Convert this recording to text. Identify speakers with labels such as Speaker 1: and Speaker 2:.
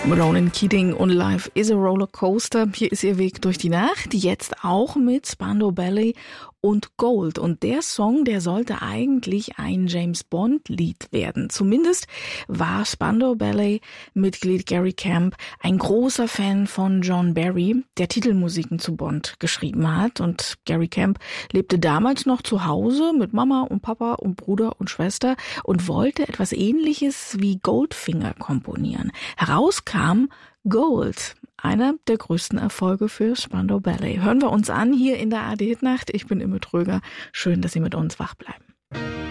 Speaker 1: Ronan Keating und Life is a Rollercoaster. Hier ist ihr Weg durch die Nacht, jetzt auch mit Spandau Ballet und Gold. Und der Song, der sollte eigentlich ein James-Bond-Lied werden. Zumindest war Spandau Ballet-Mitglied Gary Camp ein großer Fan von John Barry, der Titelmusiken zu Bond geschrieben hat. Und Gary Camp lebte damals noch zu Hause mit Mama und Papa und Bruder und Schwester und wollte etwas Ähnliches wie Goldfinger komponieren. Herauskam Gold, einer der größten Erfolge für Spandau Ballet. Hören wir uns an hier in der ARD Hitnacht. Ich bin Imme Tröger. Schön, dass Sie mit uns wach bleiben.